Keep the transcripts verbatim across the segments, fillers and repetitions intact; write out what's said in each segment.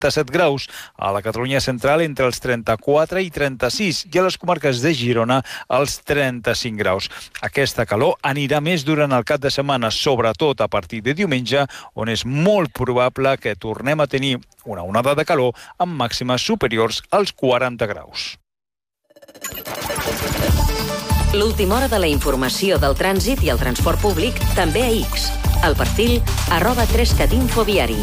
trenta-set graus, a la Catalunya central entre els trenta-quatre i trenta-sis i a les comarques de Girona els trenta-cinc graus. Aquesta calor anirà més durant el cap de setmana, sobretot a partir de diumenge, on és molt probable que tornem a tenir una onada de calor amb màximes superiors als quaranta graus. L'última hora de la informació del trànsit i el transport públic també a X. El perfil arroba tres cat infoviari.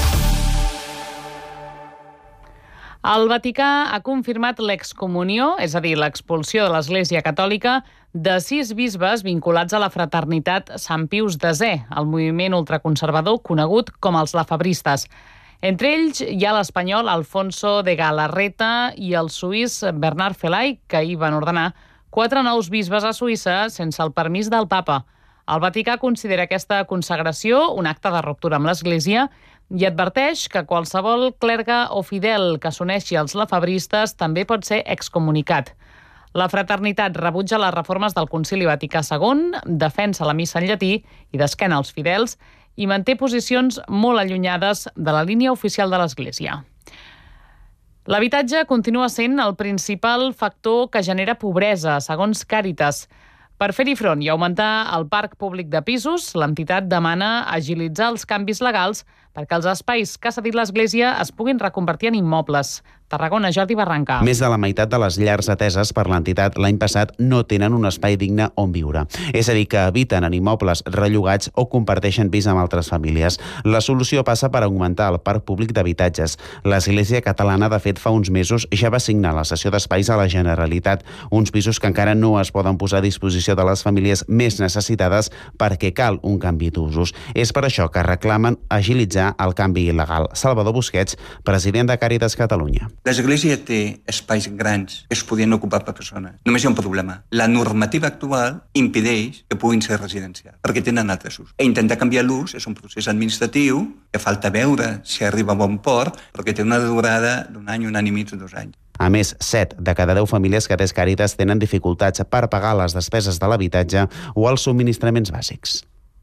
El Vaticà ha confirmat l'excomunió, és a dir, l'expulsió de l'Església Catòlica, de sis bisbes vinculats a la fraternitat Sant Pius desè, el moviment ultraconservador conegut com els lafabristes. Entre ells hi ha l'espanyol Alfonso de Galarreta i el suís Bernard Felay, que hi van ordenar quatre nous bisbes a Suïssa sense el permís del papa. El Vaticà considera aquesta consagració un acte de ruptura amb l'Església i adverteix que qualsevol clergue o fidel que s'uneixi als lafabristes també pot ser excomunicat. La fraternitat rebutja les reformes del Concili Vaticà segon, defensa la missa en llatí i d'esquena als fidels i manté posicions molt allunyades de la línia oficial de l'Església. L'habitatge continua sent el principal factor que genera pobresa, segons Càritas. Per fer-hi front i augmentar el parc públic de pisos, l'entitat demana agilitzar els canvis legals perquè els espais que ha cedit l'Església es puguin reconvertir en immobles. Tarragona, Jordi Barranca. Més de la meitat de les llars ateses per l'entitat l'any passat no tenen un espai digne on viure. És a dir, que habiten en immobles rellogats o comparteixen pis amb altres famílies. La solució passa per augmentar el parc públic d'habitatges. L'Església Catalana, de fet, fa uns mesos ja va signar la cessió d'espais a la Generalitat, uns pisos que encara no es poden posar a disposició de les famílies més necessitades perquè cal un canvi d'usos. És per això que reclamen agilitzar el canvi il·legal. Salvador Busquets, president de Càritas Catalunya. L'Església té espais grans que es podien ocupar per persones. Només hi ha un problema. La normativa actual impedeix que puguin ser residencials, perquè tenen altres usos. E intentar canviar l'ús és un procés administratiu que falta veure si arriba a bon port, perquè té una durada d'un any, un any i mig o dos anys. A més, set de cada deu famílies que atès Càritas tenen dificultats per pagar les despeses de l'habitatge o els subministraments bàsics.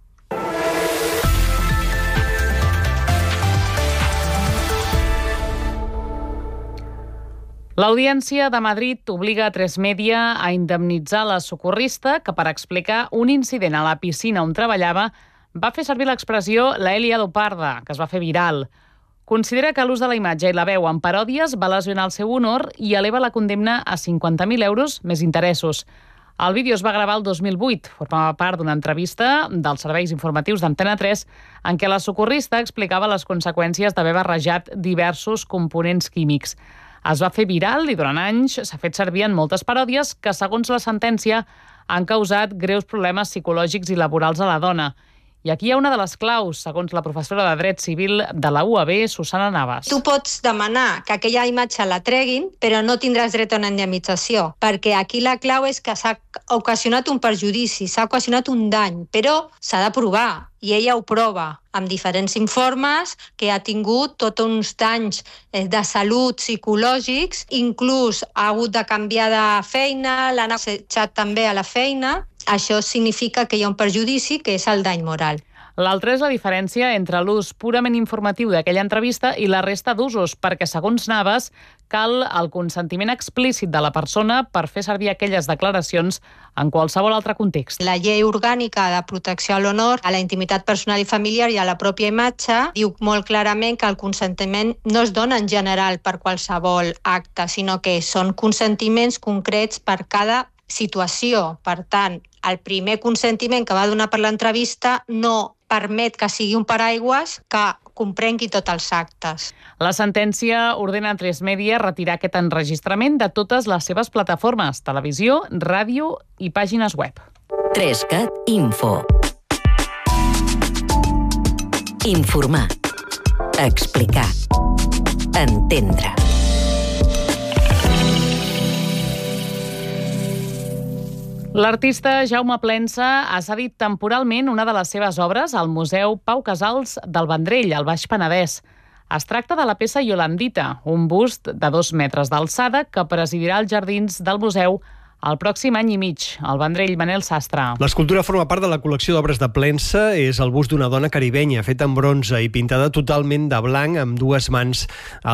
L'Audiència de Madrid obliga a Tres Media a indemnitzar la socorrista que, per explicar un incident a la piscina on treballava, va fer servir l'expressió «la he liado parda», que es va fer viral. Considera que l'ús de la imatge i la veu en paròdies va lesionar el seu honor i eleva la condemna a cinquanta mil euros més interessos. El vídeo es va gravar el dos mil vuit, formava part d'una entrevista dels serveis informatius d'Antena tres en què la socorrista explicava les conseqüències d'haver barrejat diversos components químics. Es va fer viral i durant anys s'ha fet servir en moltes paròdies que, segons la sentència, han causat greus problemes psicològics i laborals a la dona. I aquí hi ha una de les claus, segons la professora de Dret Civil de la U A B, Susana Navas. Tu pots demanar que aquella imatge la treguin, però no tindràs dret a una indemnització, perquè aquí la clau és que s'ha ocasionat un perjudici, s'ha ocasionat un dany, però s'ha de provar, i ella ho prova amb diferents informes que ha tingut tots uns danys de salut psicològics, inclús ha hagut de canviar de feina, l'han assetjat també a la feina. Això significa que hi ha un perjudici, que és el dany moral. L'altre és la diferència entre l'ús purament informatiu d'aquella entrevista i la resta d'usos, perquè, segons Navas, cal el consentiment explícit de la persona per fer servir aquelles declaracions en qualsevol altre context. La llei orgànica de protecció a l'honor, a la intimitat personal i familiar i a la pròpia imatge diu molt clarament que el consentiment no es dona en general per qualsevol acte, sinó que són consentiments concrets per cada situació. Per tant, el primer consentiment que va donar per l'entrevista no permet que sigui un paraigües que comprengui tots els actes. La sentència ordena a Tres Media retirar aquest enregistrament de totes les seves plataformes, televisió, ràdio i pàgines web. Trescat Info. Informar. Explicar. Entendre. L'artista Jaume Plensa ha cedit temporalment una de les seves obres al Museu Pau Casals del Vendrell, al Baix Penedès. Es tracta de la peça Yolandita, un bust de dos metres d'alçada que presidirà els jardins del museu el pròxim any i mig. Al Vendrell, Manel Sastre. L'escultura forma part de la col·lecció d'obres de Plensa. És el bust d'una dona caribenya, feta en bronze i pintada totalment de blanc amb dues mans